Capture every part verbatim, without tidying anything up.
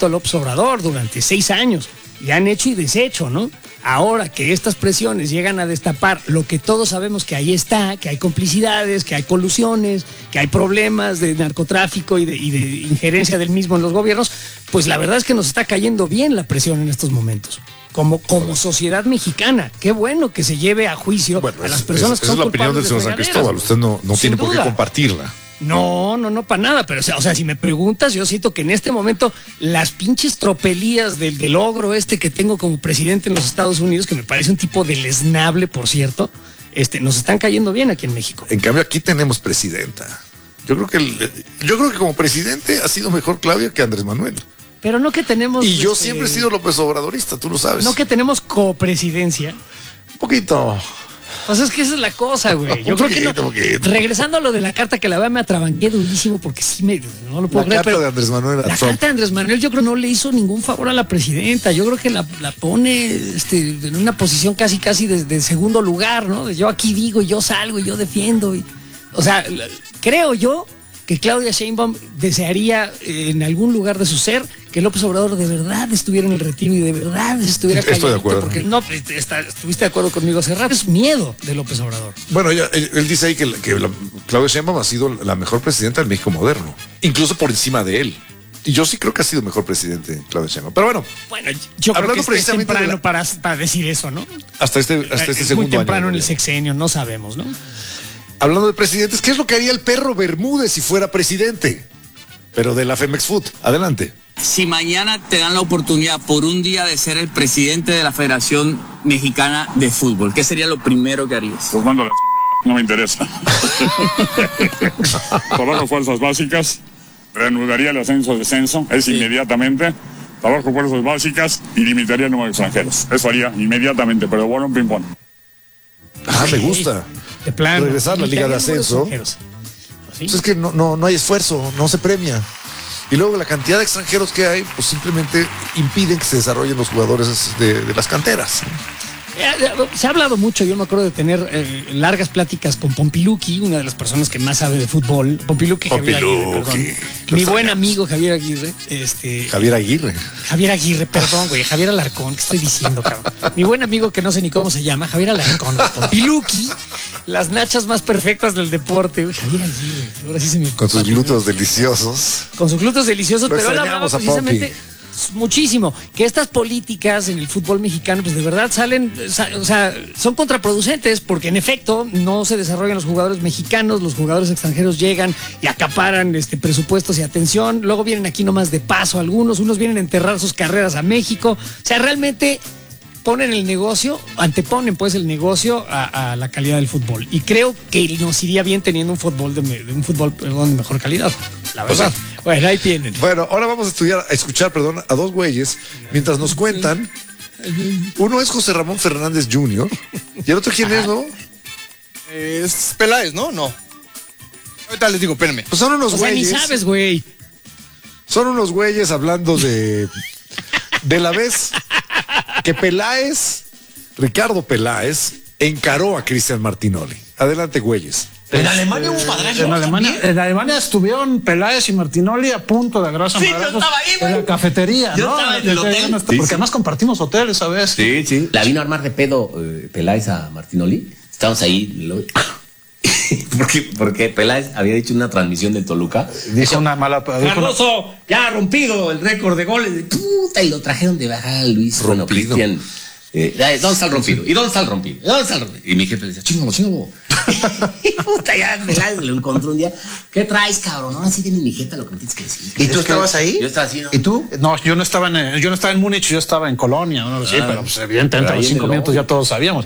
respecto a López Obrador durante seis años. Y han hecho y deshecho, ¿no? Ahora que estas presiones llegan a destapar lo que todos sabemos que ahí está, que hay complicidades, que hay colusiones, que hay problemas de narcotráfico y de, y de injerencia del mismo en los gobiernos, pues la verdad es que nos está cayendo bien la presión en estos momentos. Como, como sociedad mexicana, qué bueno que se lleve a juicio bueno, a las es, personas es, que son Esa es la opinión del señor San Cristóbal, usted no, no tiene por qué compartirla. No, no, no, para nada, pero o sea, o sea, si me preguntas, yo siento que en este momento las pinches tropelías del, del ogro este que tengo como presidente en los Estados Unidos, que me parece un tipo deleznable, por cierto, este, nos están cayendo bien aquí en México. En cambio, aquí tenemos presidenta. Yo creo que el, yo creo que como presidente ha sido mejor Claudia que Andrés Manuel. Pero no que tenemos... Y yo este, siempre he sido López Obradorista, tú lo sabes. No que tenemos copresidencia. Un poquito... Pues es que esa es la cosa, güey. Yo creo que no. Regresando a lo de la carta que la verdad me atrabanqué durísimo porque sí me no lo puedo la creer. Carta pero de Andrés Manuel la Trump. carta de Andrés Manuel yo creo no le hizo ningún favor a la presidenta. Yo creo que la, la pone este, en una posición casi casi de, de segundo lugar, ¿no? Yo aquí digo y yo salgo y yo defiendo. Y, o sea, creo yo que Claudia Sheinbaum desearía eh, en algún lugar de su ser que López Obrador de verdad estuviera en el retiro y de verdad estuviera calladito. Estoy de acuerdo. Porque no, está, estuviste de acuerdo conmigo hace rato. Es miedo de López Obrador. Bueno, ella, él, él dice ahí que, que la, Claudia Sheinbaum ha sido la mejor presidenta del México moderno, incluso por encima de él. Y yo sí creo que ha sido mejor presidente Claudia Sheinbaum. Pero bueno, bueno yo creo que es, es temprano la... para, para decir eso, ¿no? Hasta este, hasta este es segundo muy temprano año, en el sexenio, no sabemos, ¿no? Hablando de presidentes, ¿qué es lo que haría el perro Bermúdez si fuera presidente? Pero de la Femex Food. Adelante. Si mañana te dan la oportunidad por un día de ser el presidente de la Federación Mexicana de Fútbol, ¿qué sería lo primero que harías? Pues mando la ch... no me interesa. Trabajo fuerzas básicas, reanudaría el ascenso-descenso, es sí. inmediatamente. Trabajo fuerzas básicas y limitaría el número de extranjeros. Eso haría inmediatamente, pero bueno, un ping-pong. Ah, me gusta. De plano. Regresar a la Liga de Ascenso. ¿Sí? Pues es que no, no, no hay esfuerzo, no se premia. Y luego la cantidad de extranjeros que hay, pues simplemente impiden que se desarrollen los jugadores de, de las canteras. Se ha hablado mucho, yo me acuerdo de tener eh, largas pláticas con Pompiluki, una de las personas que más sabe de fútbol. Pompiluki, Javier Aguirre, perdón. Mi buen amigo Javier Aguirre. Este, Javier Aguirre. Javier Aguirre, perdón, güey. Javier Alarcón, ¿qué estoy diciendo, cabrón? Mi buen amigo que no sé ni cómo se llama, Javier Alarcón. Pompiluki, las nachas más perfectas del deporte. Güey, Javier Aguirre, ahora sí se me... Con sus glúteos deliciosos. Con sus glúteos deliciosos, Lo pero él hablaba precisamente... Pompi. Muchísimo, que estas políticas en el fútbol mexicano pues de verdad salen, o sea, son contraproducentes porque en efecto no se desarrollan los jugadores mexicanos, los jugadores extranjeros llegan y acaparan este, presupuestos y atención, luego vienen aquí nomás de paso algunos, unos vienen a enterrar sus carreras a México, o sea, realmente ponen el negocio, anteponen pues el negocio a, a la calidad del fútbol y creo que nos iría bien teniendo un fútbol de, de un fútbol perdón, de mejor calidad, la verdad. O sea, bueno, ahí tienen. Bueno, ahora vamos a estudiar, a escuchar, perdón, a dos güeyes mientras nos cuentan. Uno es José Ramón Fernández junior y el otro quién Ajá. es, ¿no? Es Peláez, ¿no? No. Ahorita les digo, espérenme. Pues son unos o güeyes. Sea, ni sabes, güey. Son unos güeyes hablando de de la vez que Peláez, Ricardo Peláez, encaró a Cristian Martinoli. Adelante, güeyes. En Alemania hubo madrazos. En Alemania, en Alemania estuvieron Peláez y Martinoli a punto de agarrarse sí, madrazos ahí, en la cafetería, yo ¿no? Estaba en el hotel. No está, sí, porque sí. además compartimos hoteles, ¿sabes? Sí, sí. La vino a armar de pedo eh, Peláez a Martinoli. Estábamos ahí. Lo... porque, porque Peláez había dicho en una transmisión de Toluca. Dijo una mala. Cardoso, ya ha rompido el récord de goles. Puta, y lo trajeron de baja Luis. Rompido. Bueno, Cristian. Eh, ¿Dónde está el rompido? ¿Y dónde está el rompido? ¿Y dónde está el rompido? Y mi jefe le decía, chingado, chingado. Y puta, ya Peláez lo encontró un día. ¿Qué traes, cabrón? Ahora sí tiene mi jeta lo que me tienes que decir. ¿Y tú estabas ahí? Yo estaba así, ¿no? ¿Y tú? No, yo no estaba en, yo no estaba en Múnich, yo estaba en Colonia, no lo sé, ah, pero pues evidentemente a los cinco minutos ya todos sabíamos.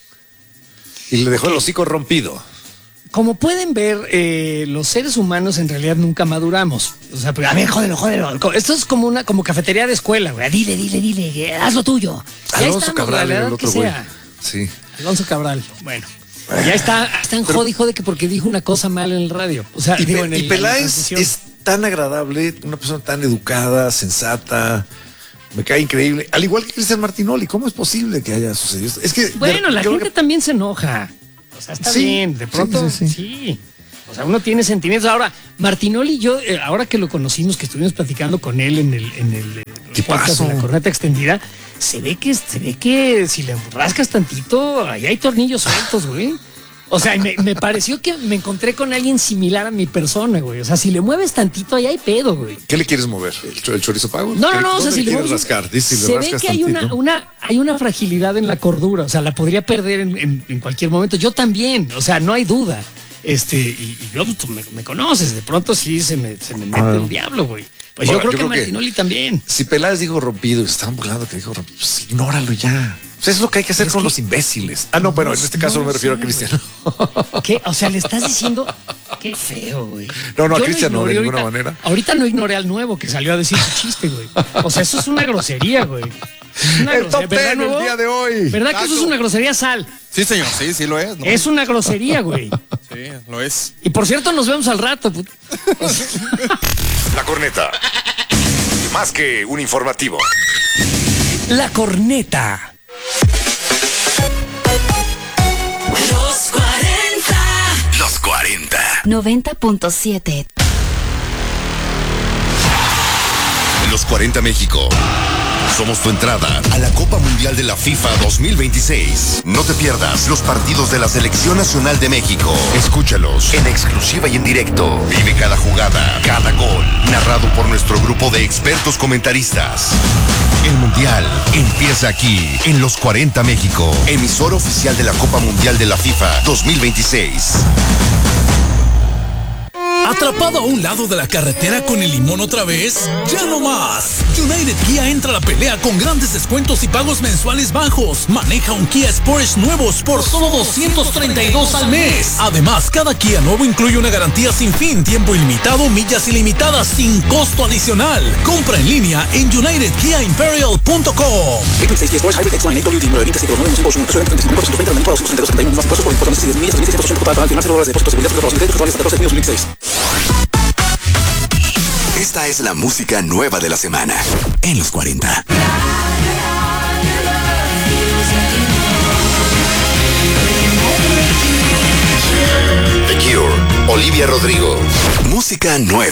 Y le dejó el hocico rompido. Como pueden ver, eh, los seres humanos en realidad nunca maduramos. O sea, a ver, jódelo, jódelo. Esto es como una como cafetería de escuela, güey. Dile, dile, dile, haz lo tuyo. Alonso estamos, Cabral, la el otro güey. Sí. Alonso Cabral, bueno. Ya está, están jode y jode que porque dijo una cosa mal en el radio. O sea, y, digo, Pe en el, y Peláez es tan agradable, una persona tan educada, sensata. Me cae increíble. Al igual que Cristian Martinoli, ¿cómo es posible que haya sucedido esto? Es que bueno, de, la gente que... también se enoja. O sea, está sí, bien, de pronto, sí, sí, sí. sí. O sea, uno tiene sentimientos. Ahora, Martinoli, yo, eh, ahora que lo conocimos, que estuvimos platicando con él en el, en el, podcast en La Corneta Extendida, se ve que se ve que si le rascas tantito, ahí hay tornillos sueltos, güey. O sea, me, me pareció que me encontré con alguien similar a mi persona, güey. O sea, si le mueves tantito, ahí hay pedo, güey. ¿Qué le quieres mover? ¿El, el chorizo pago? No, no, no. O sea, ¿Dónde si le le quieres mueves, rascar? Dice, si se le ve rascas que hay una, tantito. una, hay una fragilidad en la cordura. O sea, la podría perder en, en, en cualquier momento. Yo también. O sea, no hay duda. Este, y, y yo, pues, tú me, me conoces. De pronto sí se me, se me mete Ah. el diablo, güey. Pues Bueno, yo creo yo que creo que- Martinoli también. Si Peláez dijo rompido y se estaban burlando que dijo rompido, pues ignóralo ya. Pues es lo que hay que hacer Es con que- los imbéciles. Ah, no, bueno, en este caso no, no me refiero sé, a Cristiano. ¿Qué? O sea, le estás diciendo qué feo, güey. No, no, a Yo lo Cristian no, de ignoré ninguna ahorita. manera. Ahorita no ignoré al nuevo que salió a decir su chiste, güey. O sea, eso es una grosería, güey. Es una El top grosería, ¿verdad, ten el Nuevo? día de hoy. ¿Verdad que eso es una grosería, Sal? Sí, señor, sí, sí lo es. ¿no? Es una grosería, güey. Sí, lo es. Y por cierto, nos vemos al rato. put- La corneta. Más que un informativo. La corneta. Los cuarenta. Los cuarenta. noventa punto siete. Los cuarenta México. Somos tu entrada a la Copa Mundial de la FIFA dos mil veintiséis. No te pierdas los partidos de la Selección Nacional de México. Escúchalos en exclusiva y en directo. Vive cada jugada, cada gol, narrado por nuestro grupo de expertos comentaristas. El Mundial empieza aquí, en Los cuarenta México, emisor oficial de la Copa Mundial de la FIFA dos mil veintiséis. ¿Atrapado a un lado de la carretera con el limón otra vez? ¡Ya no más! United Kia entra a la pelea con grandes descuentos y pagos mensuales bajos. Maneja un Kia Sportage nuevos por solo doscientos treinta y dos al mes. Además, cada Kia nuevo incluye una garantía sin fin, tiempo ilimitado, millas ilimitadas, sin costo adicional. Compra en línea en united kia imperial punto com. Esta es la música nueva de la semana en Los cuarenta. The Cure, Olivia Rodrigo. Música nueva.